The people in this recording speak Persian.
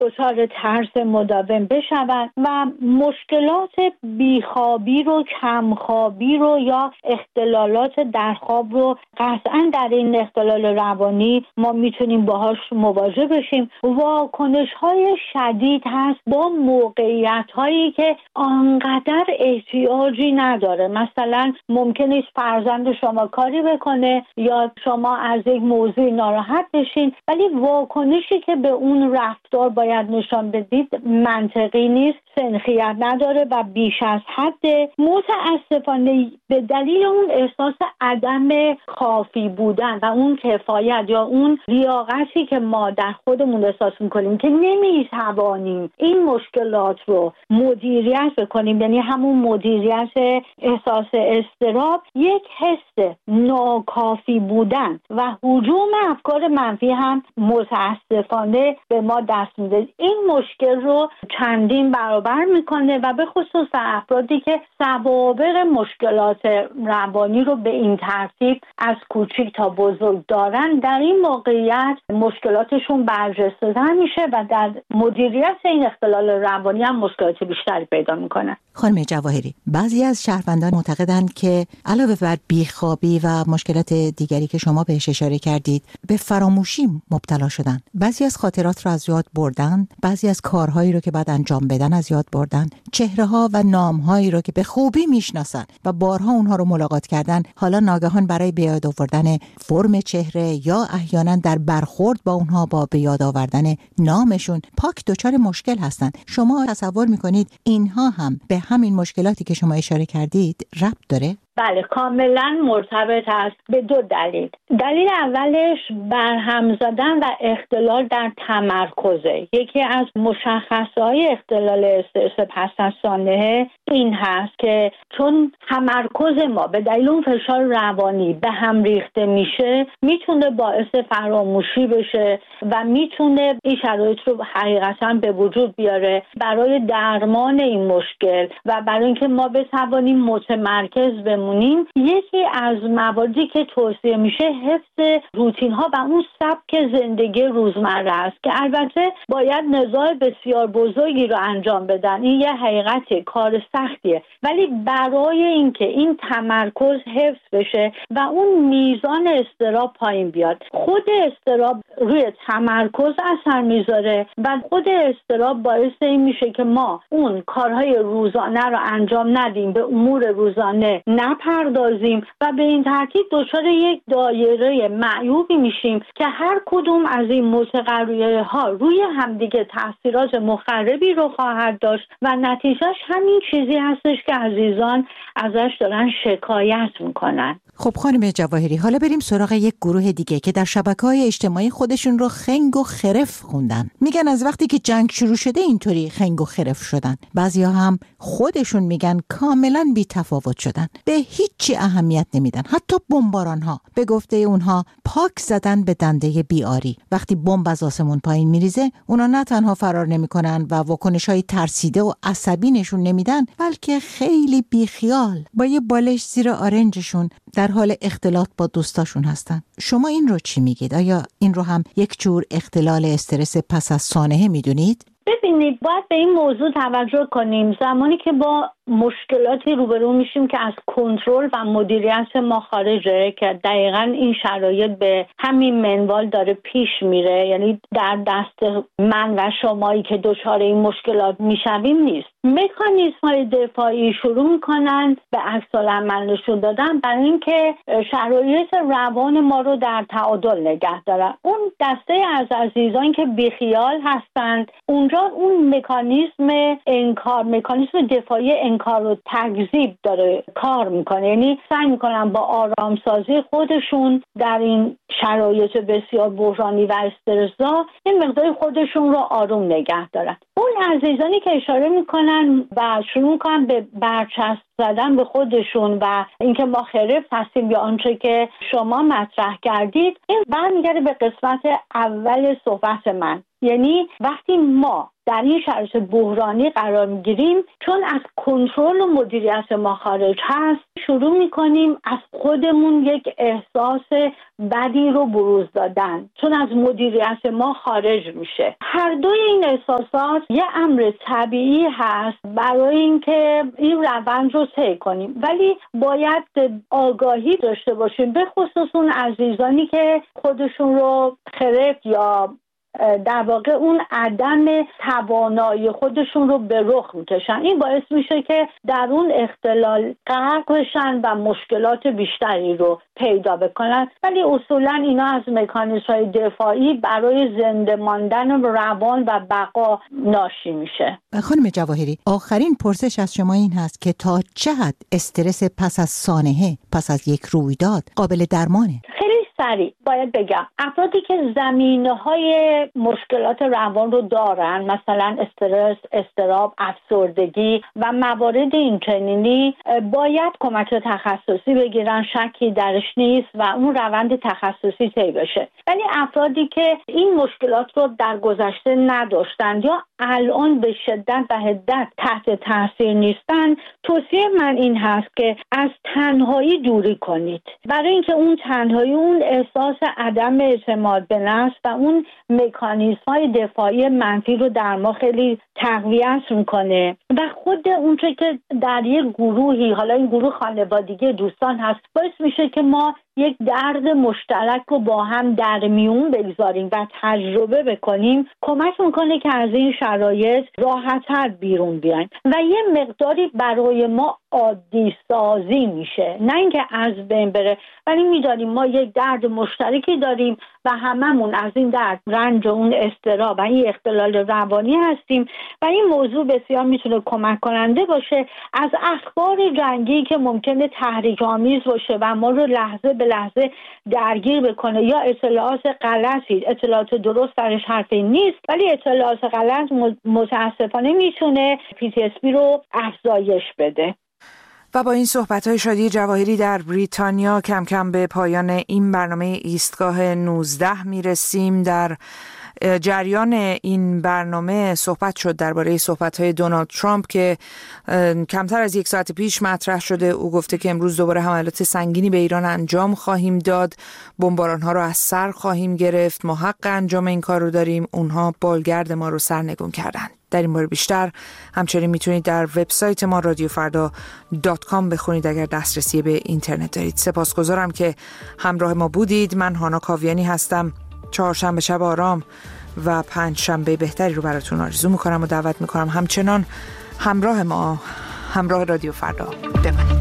دچار ترس مداوم بشوند و مشکلات بیخوابی رو، کمخوابی رو یا اختلالات در خواب رو قطعا در این اختلال روانی ما میتونیم باهاش مواجه بشیم. واکنش‌های شدید هست با موقعیت‌هایی که آنقدر احتیاجی نداره. مثلا ممکن است فرزند شما کاری بکنه یا شما از یک موضوع ناراحت بشین، ولی واکنشی که به اون رفتار باید نشان بدید منطقی نیست، سنخیت نداره و بیش از حد. متاسفانه به دلیل اون احساس عدم کافی بودن و اون کفایت یا اون لیاقتی که ما در خودمون احساس میکنیم که نمیتوانیم این مشکلات رو مدیریت بکنیم، یعنی همون مدیریت احساس اضطراب، یک حس ناکافی بودن و هجوم افکار منفی هم متاسفانه به ما دست میده. این مشکل رو چندین برابر میکنه و به خصوص افرادی که سوابق مشکلات روانی رو به این ترتیب از کوچیک تا بزرگ دارن، در این موقعیت مشکلاتشون برجسته‌تر میشه و در مدیریت این اختلال روانی هم مشکلات بیشتری پیدا میکنن. خانم جواهری، بعضی از شهروندان معتقدند که علاوه بر بیخوابی و مشکلات دیگری که شما بهش اشاره کردید، به فراموشی مبتلا شدن. بعضی از خاطرات رو از یاد بردن، بعضی از کارهایی رو که بعد انجام بدن از یاد بردن، چهره‌ها و نام‌هایی رو که به خوبی میشناسن و بارها اونها رو ملاقات کردن، حالا ناگهان برای به یاد آوردن فرم چهره یا احیانا در برخورد با اونها با به یاد آوردن نامشون پاک دچار مشکل هستن. شما تصور میکنید اینها هم به همین مشکلاتی که شما اشاره کردید ربط داره؟ بله، کاملا مرتبط است به دو دلیل. دلیل اولش برهم زدن و اختلال در تمرکزه. یکی از مشخصه‌های اختلال استرس پس از سانحه این هست که چون تمرکز ما به دلیل اون فشار روانی به هم ریخته میشه، میتونه باعث فراموشی بشه و میتونه این شرایط رو حقیقتا به وجود بیاره. برای درمان این مشکل و برای اینکه ما بتوانیم متمرکز بمونیم، یکی از مواردی که توصیه میشه حفظ روتین ها و اون سبک زندگی روزمره است که البته باید نزاع بسیار بزرگی رو انجام بدن. این یه حقیقت کار سختیه، ولی برای اینکه این تمرکز حفظ بشه و اون میزان اضطراب پایین بیاد، خود اضطراب روی تمرکز اثر میذاره و خود اضطراب باعث این میشه که ما اون کارهای روزانه رو انجام ندیم، به امور روزانه نپردازیم و به این ترتیب دچار یک دایره معیوبی میشیم که هر کدوم از این متغیرها ها روی همدیگه تاثیرات مخربی رو خواهد داشت و نتیجهش همین چیزی هستش که عزیزان ازش دارن شکایت میکنن. خب خانم جواهری، حالا بریم سراغ یک گروه دیگه که در شبکه‌های اجتماعی خودشون رو خنگ و خرف خوندن. میگن از وقتی که جنگ شروع شده اینطوری خنگ و خرف شدن. بعضیا هم خودشون میگن کاملا بی تفاوت شدن، به هیچی اهمیت نمیدن. حتی بمباران‌ها به گفته اونها پاک زدن به دنده بیاری. وقتی بمب از آسمون پایین میریزه، اونا نه تنها فرار نمیکنن و واکنش‌های ترسیده و عصبی نشون نمیدن، بلکه خیلی بیخیال با یه بالش زیر آرنجشون در حال اختلاط با دوستاشون هستن. شما این رو چی میگید؟ آیا این رو هم یک جور اختلال استرس پس از سانحه میدونید؟ ببینید، باید به این موضوع توجه کنیم. زمانی که با مشکلاتی روبرو میشیم که از کنترل و مدیریت ما خارجه، که دقیقاً این شرایط به همین منوال داره پیش میره، یعنی در دست من و شمایی که دچار این مشکلات میشویم نیست. مکانیزم‌های دفاعی شروع میکنن به عکس‌العمل نشون دادن برای اینکه شرایط روان ما رو در تعادل نگه دارن. اون دسته از عزیزان که بیخیال هستند، اونجا اون مکانیزم انکار، مکانیزم دفاعی انکار و تکذیب داره کار میکنه، یعنی سعی میکنن با آرامسازی خودشون در این شرایط بسیار بحرانی و استرس‌زا این مقدار خودشون رو آروم نگه دارن. اون عزیزانی که اشاره میکنن و شروع میکنن به برچسب زدن به خودشون و اینکه ما خرف هستیم یا آنچه که شما مطرح کردید، این برمیگرده به قسمت اول صحبت من. یعنی وقتی ما در این شرایط بحرانی قرار میگیریم، چون از کنترل و مدیریت ما خارج هست، شروع میکنیم از خودمون یک احساس بدی رو بروز دادن، چون از مدیریت ما خارج میشه. هر دوی این احساسات یه امر طبیعی هست برای اینکه این روند رو طی کنیم، ولی باید آگاهی داشته باشیم، به خصوص اون عزیزانی که خودشون رو خرف یا در واقع اون عدم توانایی خودشون رو به رخ میکشن. این باعث میشه که در اون اختلال غرق بشن و مشکلات بیشتری رو پیدا بکنن، ولی اصولا اینا از مکانیزم‌های دفاعی برای زنده ماندن روان و بقا ناشی میشه. خانم جواهری، آخرین پرسش از شما این هست که تا چه حد استرس پس از سانحه، پس از یک رویداد قابل درمانه؟ سریع باید بگم افرادی که زمینه‌های مشکلات روان رو دارن، مثلا استرس، اضطراب، افسردگی و موارد اینچنینی، باید کمک تخصصی بگیرن، شکی درش نیست و اون روند تخصصی طی بشه. ولی افرادی که این مشکلات رو در گذشته نداشتن یا الان به شدت و حدت تحت تاثیر نیستن، توصیه من این هست که از تنهایی دوری کنید، برای اینکه اون تنهایی اون احساس عدم اعتماد به نفس و اون مکانیزم‌های دفاعی منفی رو در ما خیلی تقویت میکنه و خود اونچه که در یک گروهی، حالا این گروه خانوادگی دوستان هست، باعث میشه که ما یک درد مشترک رو با هم در میون بگذاریم و تجربه بکنیم، کمک میکنه که از این شرایط راحت‌تر بیرون بیایم و یه مقداری برای ما عادی سازی میشه، نه اینکه از بین بره، ولی میدانیم ما یک درد مشترکی داریم و هممون از این درد، رنج و اون اضطراب و این اختلال روانی هستیم و این موضوع بسیار میتونه کمک کننده باشه از اخبار جنگی که ممکنه تحریک‌آمیز باشه و ما رو لحظه به لحظه درگیر بکنه یا اطلاعات غلطی، اطلاعات درست درش حرفی نیست، ولی اطلاعات غلط متاسفانه میتونه PTSD رو افزایش بده. و با این صحبت‌های شادی جواهری در بریتانیا کم کم به پایان این برنامه ایستگاه 19 میرسیم. در جریان این برنامه صحبت شد درباره صحبت‌های دونالد ترامپ که کمتر از یک ساعت پیش مطرح شده. او گفته که امروز دوباره حملات سنگینی به ایران انجام خواهیم داد، بمباران‌ها رو از سر خواهیم گرفت، ما حق انجام این کار رو داریم، اونها بالگرد ما رو سرنگون کردن. در این باره بیشتر همچنین میتونید در وبسایت ما radiofrda.com بخونید اگر دسترسی به اینترنت دارید. سپاسگزارم که همراه ما بودید. من هانا کاویانی هستم. چهارشنبه شب آرام و پنجشنبه بهتری رو براتون آرزو میکنم و دعوت میکنم همچنان همراه ما، همراه رادیو فردا بمانید.